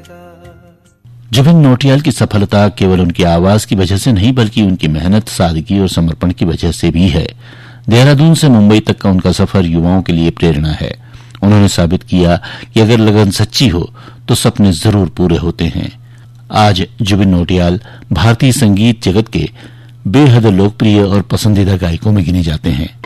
जुबिन नौटियाल की सफलता केवल उनकी आवाज की वजह से नहीं बल्कि उनकी मेहनत, सादगी और समर्पण की वजह से भी है। देहरादून से मुंबई तक का उनका सफर युवाओं के लिए प्रेरणा है। उन्होंने साबित किया कि अगर लगन सच्ची हो तो सपने जरूर पूरे होते हैं। आज जुबिन नौटियाल भारतीय संगीत जगत के बेहद लोकप्रिय और पसंदीदा गायकों में गिने जाते हैं।